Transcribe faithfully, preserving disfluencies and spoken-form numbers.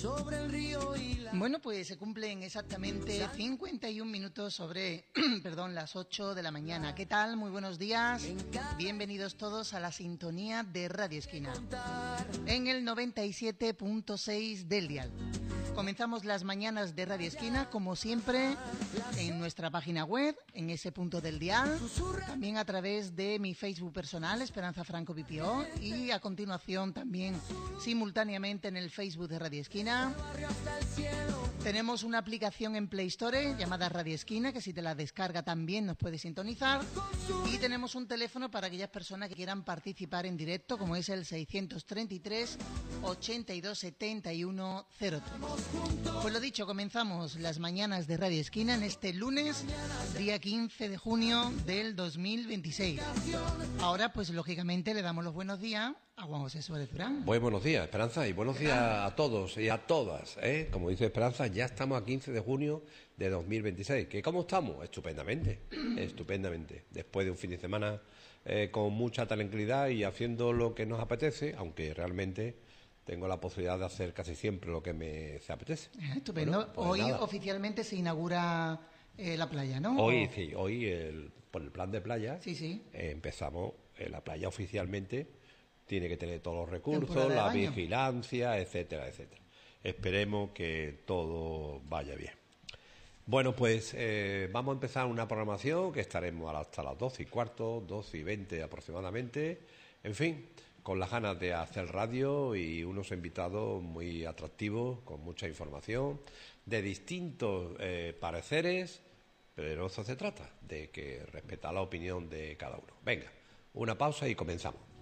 sobre el río y la... Bueno, pues se cumplen exactamente cincuenta y un minutos sobre, perdón, las ocho de la mañana. ¿Qué tal? Muy buenos días. Bienvenidos todos a la sintonía de Radio Esquina en el noventa y siete punto seis del dial. Comenzamos las mañanas de Radio Esquina, como siempre, en nuestra página web, en ese punto del dial, también a través de mi Facebook personal, Esperanza Franco B P O, y a continuación también simultáneamente en el Facebook de Radio Esquina. Tenemos una aplicación en Play Store llamada Radio Esquina, que si te la descarga también nos puedes sintonizar. Y tenemos un teléfono para aquellas personas que quieran participar en directo, como es el seiscientos treinta y tres, ochenta y dos, setenta y uno, cero tres. Pues lo dicho, comenzamos las mañanas de Radio Esquina en este lunes, día quince de junio del dos mil veintiséis. Ahora, pues lógicamente le damos los buenos días a Juan José Suárez Durán. Muy buenos días, Esperanza, y buenos días a todos y a todas, ¿eh? Como dice Esperanza, ya estamos a quince de junio de dos mil veintiséis. ¿Que cómo estamos? Estupendamente, estupendamente. Después de un fin de semana eh, con mucha tranquilidad y haciendo lo que nos apetece, aunque realmente tengo la posibilidad de hacer casi siempre lo que me se apetece. Estupendo. Bueno, pues hoy nada. Oficialmente se inaugura eh, la playa, ¿no? Hoy sí, hoy el, por el plan de playa Sí, sí. eh, empezamos eh, la playa oficialmente. Tiene que tener todos los recursos, Temporada de la baño. vigilancia, etcétera, etcétera. Esperemos que todo vaya bien. Bueno, pues eh, vamos a empezar una programación que estaremos hasta las doce y cuarto, doce y veinte aproximadamente. En fin, con las ganas de hacer radio y unos invitados muy atractivos, con mucha información, de distintos eh, pareceres, pero eso se trata, de que respetar la opinión de cada uno. Venga, una pausa y comenzamos.